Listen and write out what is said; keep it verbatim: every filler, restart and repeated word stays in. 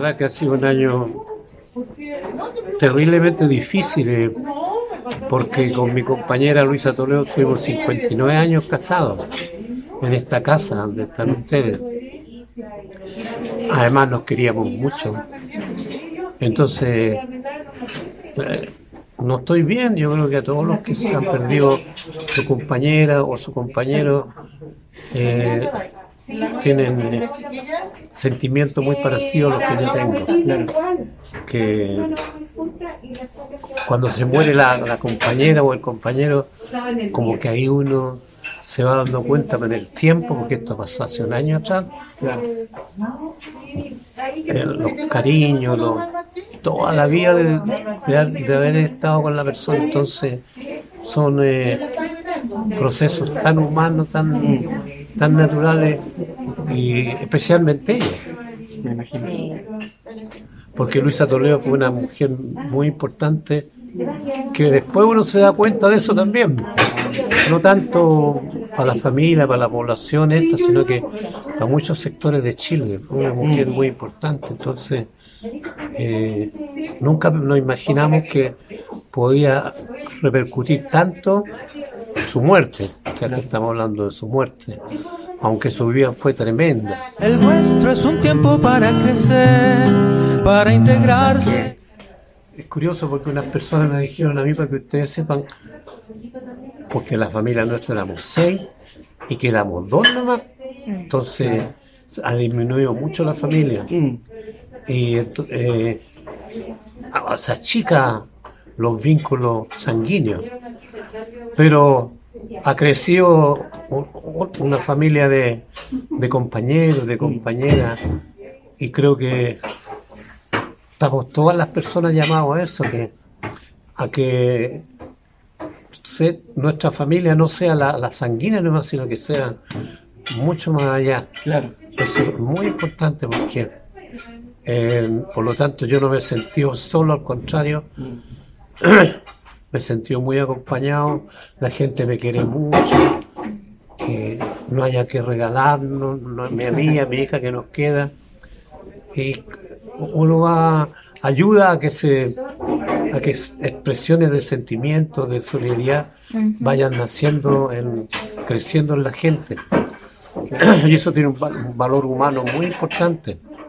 verdad que ha sido un año terriblemente difícil, eh, porque con mi compañera Luisa Toledo estuvimos cincuenta y nueve años casados en esta casa donde están ustedes. Además nos queríamos mucho. Entonces, eh, no estoy bien. Yo creo que a todos los que se han perdido su compañera o su compañero eh, tienen eh, sentimientos muy parecidos a los que yo tengo. Claro. Que cuando se muere la, la compañera o el compañero, como que ahí uno se va dando cuenta con el tiempo, porque esto pasó hace un año atrás. Claro. Eh, los cariños, los, toda la vida de, de, de haber estado con la persona. Entonces son eh, procesos tan humanos, tan, tan naturales, y especialmente ella, me imagino. Porque Luisa Toledo fue una mujer muy importante, que después uno se da cuenta de eso también, no tanto para la familia, para la población esta, sino que a muchos sectores de Chile. Fue una mujer muy importante. Entonces eh, nunca nos imaginamos que podía repercutir tanto su muerte, que aquí estamos hablando de su muerte, aunque su vida fue tremenda. El vuestro es un tiempo para crecer, para integrarse. Es curioso porque unas personas me dijeron a mí, para que ustedes sepan, porque la familia nuestra éramos seis y quedamos dos nomás, entonces ha disminuido mucho la familia. Y eh, o sea, chica los vínculos sanguíneos, pero ha crecido una familia de, de compañeros, de compañeras, y creo que estamos todas las personas llamadas a eso, que, a que se, nuestra familia no sea la, la sanguínea nomás, sino que sea mucho más allá. Claro. Eso es muy importante porque, eh, por lo tanto, yo no me he sentido solo, al contrario, mm. me he sentido muy acompañado, la gente me quiere mucho, que no haya que regalarnos, no, mi amiga, mi hija que nos queda, y uno va, ayuda a que se a que expresiones de sentimientos, de solidaridad vayan naciendo, en, creciendo en la gente. Y eso tiene un, un valor humano muy importante.